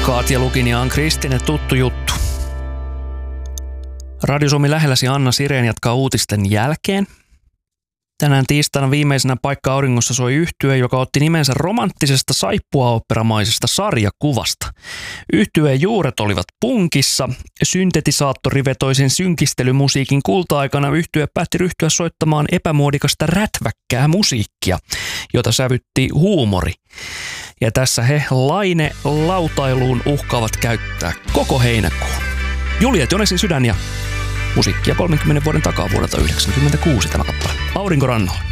Katja Lukin ja Ann Kristinen, tuttu juttu. Radio Suomi lähelläsi Anna Sireen jatkaa uutisten jälkeen. Tänään tiistaina viimeisenä Paikka auringossa soi yhtye, joka otti nimensä romanttisesta saippuaoopperamaisesta sarjakuvasta. Yhtyeen juuret olivat punkissa. Syntetisaattorivetoisen synkistelymusiikin kulta-aikana yhtye päätti ryhtyä soittamaan epämuodikasta rätväkkää musiikkia, jota sävytti huumori. Ja tässä he lautailuun uhkaavat käyttää koko heinäkuun. Juliet Jonesin sydän ja musiikkia 30 vuoden takaa vuodelta 1996 tämä kappale. Aurinko rannoilla.